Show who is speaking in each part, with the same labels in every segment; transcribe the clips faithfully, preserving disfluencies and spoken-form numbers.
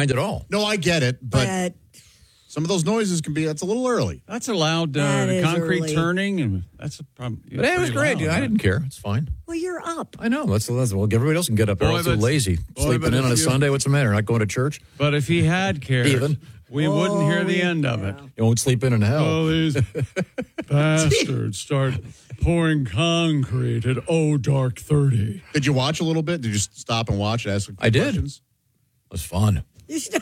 Speaker 1: mind at all.
Speaker 2: No, I get it, but,
Speaker 3: But
Speaker 2: some of those noises can be, that's a little early.
Speaker 4: That's a loud uh,
Speaker 3: That is
Speaker 4: concrete
Speaker 3: early.
Speaker 4: turning, and that's a problem.
Speaker 1: But it was great. I didn't care. It's fine.
Speaker 3: well, you're up.
Speaker 1: I know. That's, that's well. Everybody else can get up. They're
Speaker 4: Boy,
Speaker 1: all too
Speaker 4: but-
Speaker 1: lazy.
Speaker 4: boy,
Speaker 1: Sleeping
Speaker 4: but
Speaker 1: in
Speaker 4: if
Speaker 1: on a
Speaker 4: you-
Speaker 1: Sunday. What's the matter? Not going to church?
Speaker 4: But if he had cared,
Speaker 1: Even.
Speaker 4: we wouldn't hear the
Speaker 3: Oh,
Speaker 4: end of it.
Speaker 1: You won't sleep in in hell.
Speaker 4: Oh, these bastards start pouring concrete at oh dark thirty.
Speaker 2: Did you watch a little bit? Did you stop and watch and ask a few
Speaker 1: I did.
Speaker 2: questions?
Speaker 1: It was fun.
Speaker 3: You should-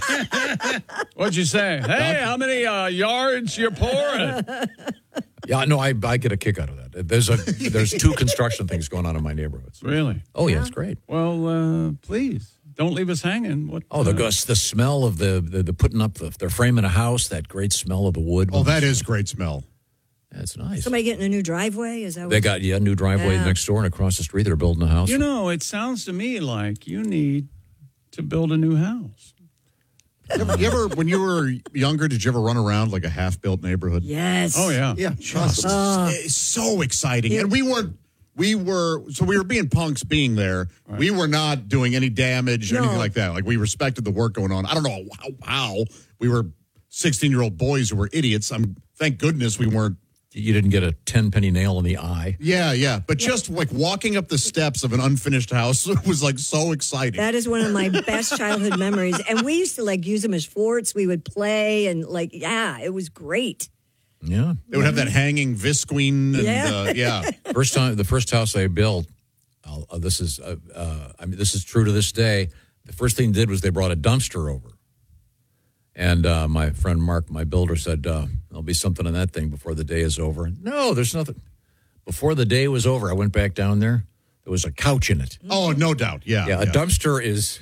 Speaker 4: What'd you say? Hey, how many uh, yards you pouring?
Speaker 1: Yeah, no, I I get a kick out of that. There's a there's two construction things going on in my neighborhoods.
Speaker 4: Really?
Speaker 1: Oh yeah, it's great.
Speaker 4: Well, uh, please don't leave us hanging. What?
Speaker 1: Oh, the
Speaker 4: uh,
Speaker 1: the smell of the the, the putting up the they're framing a house. That great smell of the wood.
Speaker 2: Oh, that is great smell.
Speaker 1: That's nice.
Speaker 3: Somebody getting a new driveway? Is that what
Speaker 1: They got yeah, new driveway
Speaker 3: Yeah.
Speaker 1: next door and across the street. They're building a house.
Speaker 4: You know, it sounds to me like you need to build a new house.
Speaker 2: You ever, you ever, when you were younger, did you ever run around like a half-built neighborhood?
Speaker 3: Yes.
Speaker 4: Oh yeah.
Speaker 2: Yeah, just
Speaker 3: Oh.
Speaker 2: it's so exciting.
Speaker 3: Yeah.
Speaker 2: And we weren't, we were, so we were being punks being there. We were not doing any damage or
Speaker 3: No.
Speaker 2: anything like that. Like we respected the work going on. I don't know how, how we were sixteen-year-old boys who were idiots. I'm thank goodness we weren't.
Speaker 1: You didn't get a ten penny nail in the eye.
Speaker 2: Yeah, yeah. But just like walking up the steps of an unfinished house was like so exciting.
Speaker 3: That is one of my best childhood memories. And we used to like use them as forts. We would play and like, yeah, it was great.
Speaker 1: Yeah.
Speaker 2: They would have that hanging visqueen. And,
Speaker 3: Yeah.
Speaker 2: Uh, yeah.
Speaker 1: First time, the first house I built. I'll, uh, this is, uh, uh, I mean, this is true to this day. The first thing they did was they brought a dumpster over, and uh, my friend Mark, my builder, said uh, there'll be something in that thing before the day is over. No, there's nothing. Before the day was over, I went back down there. There was a couch in it.
Speaker 2: Oh, no doubt. Yeah.
Speaker 1: Yeah, a dumpster is.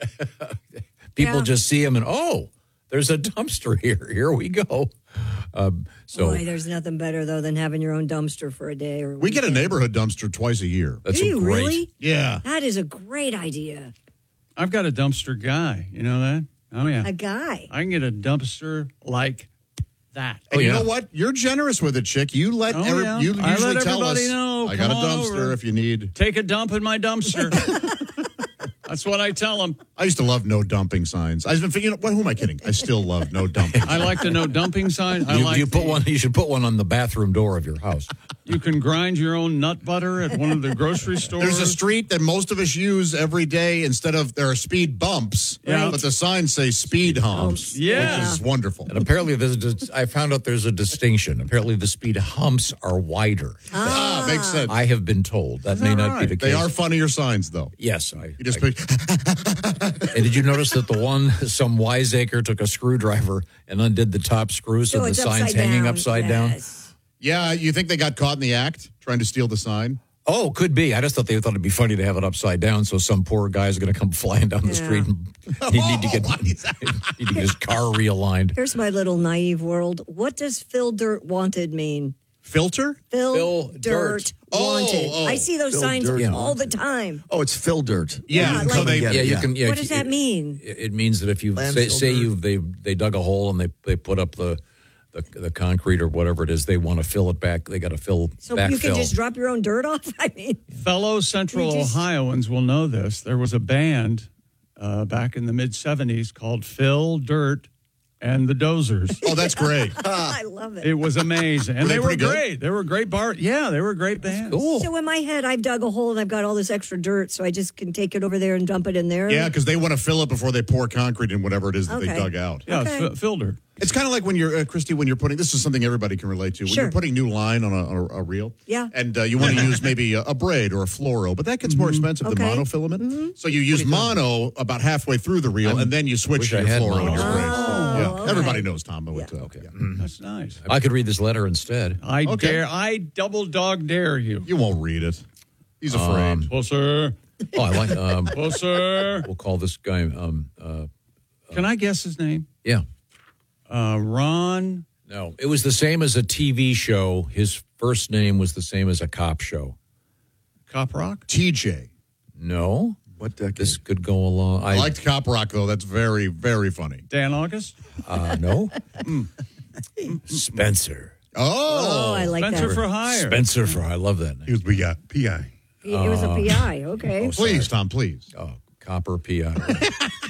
Speaker 1: People
Speaker 3: Yeah.
Speaker 1: just see them and oh, there's a dumpster here. Here we go. Um, so
Speaker 3: Boy, there's nothing better though than having your own dumpster for a day or a
Speaker 2: We get a
Speaker 3: weekend.
Speaker 2: neighborhood dumpster twice a year.
Speaker 1: that's
Speaker 3: Do
Speaker 1: a
Speaker 3: you
Speaker 1: great.
Speaker 3: really?
Speaker 2: Yeah.
Speaker 3: That is a great idea.
Speaker 4: I've got a dumpster guy. You know that? Oh yeah.
Speaker 3: A guy.
Speaker 4: I can get a dumpster like that.
Speaker 2: And
Speaker 1: Oh,
Speaker 2: you
Speaker 1: yeah.
Speaker 2: know what? You're generous with it, chick. You let
Speaker 4: Oh,
Speaker 2: every,
Speaker 4: yeah.
Speaker 2: you
Speaker 4: I
Speaker 2: usually
Speaker 4: let
Speaker 2: tell us.
Speaker 4: everybody know.
Speaker 2: I got a
Speaker 4: Come on
Speaker 2: dumpster
Speaker 4: over.
Speaker 2: if you need.
Speaker 4: Take a dump in my dumpster. That's what I tell them.
Speaker 2: I used to love no dumping signs. I've been thinking, you know, what, who am I kidding? I still love no dumping.
Speaker 4: I like the no dumping sign. I
Speaker 1: You,
Speaker 4: like
Speaker 1: you put
Speaker 4: the-
Speaker 1: one. You should put one on the bathroom door of your house.
Speaker 4: You can grind your own nut butter at one of the grocery stores.
Speaker 2: There's a street that most of us use every day. Instead of there are speed bumps,
Speaker 4: Yeah.
Speaker 2: but the signs say speed humps.
Speaker 4: Yeah.
Speaker 2: Which is wonderful.
Speaker 1: And apparently, there's a dis- I found out there's a distinction. Apparently, the speed humps are wider.
Speaker 2: Ah, makes sense.
Speaker 1: I have been told that may
Speaker 4: that
Speaker 1: not be
Speaker 4: right?
Speaker 1: the case.
Speaker 2: They are funnier signs, though.
Speaker 1: Yes, I.
Speaker 2: You just
Speaker 1: I-
Speaker 2: pick,
Speaker 1: and did you notice that the one, some wiseacre took a screwdriver and undid the top screw so,
Speaker 3: So
Speaker 1: the
Speaker 3: it's
Speaker 1: sign's
Speaker 3: upside
Speaker 1: hanging
Speaker 3: down.
Speaker 1: upside down?
Speaker 3: Yes.
Speaker 2: yeah. You think they got caught in the act trying to steal the sign?
Speaker 1: Oh, could be. I just thought they thought it'd be funny to have it upside down, so some poor guy's going to come flying down the
Speaker 3: Yeah.
Speaker 1: street and he need to get
Speaker 2: Why is that?
Speaker 1: need to get his car realigned.
Speaker 3: Here's my little naive world. What does Phil Dirt Wanted mean?
Speaker 2: Filter?
Speaker 3: Phil,
Speaker 1: Phil
Speaker 3: Dirt,
Speaker 1: Dirt.
Speaker 2: Oh,
Speaker 3: Wanted.
Speaker 2: oh.
Speaker 3: I see those
Speaker 5: Phil
Speaker 3: signs
Speaker 5: Dirt.
Speaker 1: Yeah.
Speaker 3: all the time.
Speaker 5: Oh, it's Phil Dirt.
Speaker 3: Yeah,
Speaker 2: so
Speaker 3: like-
Speaker 2: they,
Speaker 5: Yeah,
Speaker 1: Yeah, you
Speaker 5: yeah.
Speaker 1: can. Yeah,
Speaker 3: What does that
Speaker 1: it-
Speaker 3: mean?
Speaker 1: It, it means that if you say,
Speaker 5: Landfill
Speaker 1: say
Speaker 5: dirt.
Speaker 1: you they they dug a hole and they they put up the the, the concrete or whatever it is, they want to fill it back. They got to fill
Speaker 3: So
Speaker 1: backfill.
Speaker 3: you can just drop your own dirt off? I mean,
Speaker 4: Fellow Central
Speaker 3: We just-
Speaker 4: Ohioans will know this. There was a band uh, back in the mid seventies called Phil Dirt and the Dozers.
Speaker 2: oh, that's great.
Speaker 3: I love it.
Speaker 4: It was amazing. And
Speaker 2: Were they
Speaker 4: they, were
Speaker 2: pretty good?
Speaker 4: great. They were a great bar. Yeah, they were a great band.
Speaker 1: cool.
Speaker 3: So in my head, I've dug a hole and I've got all this extra dirt, so I just can take it over there and dump it in there.
Speaker 2: Yeah, because they want to fill it before they pour concrete in whatever it is that they
Speaker 3: Okay.
Speaker 2: dug out.
Speaker 4: Yeah,
Speaker 3: Okay.
Speaker 4: Phil- Phil Dirt.
Speaker 2: It's kind of like when you're, uh, Christy, when you're putting, this is something everybody can relate to. When
Speaker 3: Sure.
Speaker 2: you're putting new line on a, on a, a reel.
Speaker 3: Yeah.
Speaker 2: And uh, you want to use maybe a, a braid or a fluoro, but that gets more expensive than
Speaker 3: Okay.
Speaker 2: monofilament. So you use mono about halfway through the reel, and then you switch
Speaker 1: wish
Speaker 2: to
Speaker 1: I
Speaker 2: your
Speaker 1: had
Speaker 2: fluoro and your
Speaker 1: mono.
Speaker 2: braid.
Speaker 3: Oh,
Speaker 2: yeah.
Speaker 3: okay.
Speaker 2: Everybody knows Tom. But
Speaker 3: Yeah.
Speaker 2: uh,
Speaker 1: Okay.
Speaker 4: That's nice.
Speaker 1: I could read this letter instead.
Speaker 4: I
Speaker 2: Okay.
Speaker 4: dare, I double dog dare you.
Speaker 2: You won't read it. He's afraid.
Speaker 4: Well, sir.
Speaker 1: Oh, I like. Um,
Speaker 4: Well, sir.
Speaker 1: we'll call this guy. Um, uh,
Speaker 4: Can I guess his name?
Speaker 1: yeah.
Speaker 4: Uh, Ron.
Speaker 1: No, it was the same as a T V show. His first name was the same as a cop show.
Speaker 4: Cop Rock?
Speaker 2: T J.
Speaker 1: No,
Speaker 5: What decade?
Speaker 1: this could go along.
Speaker 2: I liked Cop Rock, though. That's very, very funny.
Speaker 4: Dan August?
Speaker 1: Uh, no. Spencer.
Speaker 2: Oh.
Speaker 3: Oh, I like
Speaker 4: Spencer
Speaker 3: that.
Speaker 4: for hire.
Speaker 1: Spencer for I love that name.
Speaker 6: He was P I. P I.
Speaker 3: It was a P I. Okay.
Speaker 1: Oh,
Speaker 2: Please, Tom, please.
Speaker 1: Oh, Copper P I.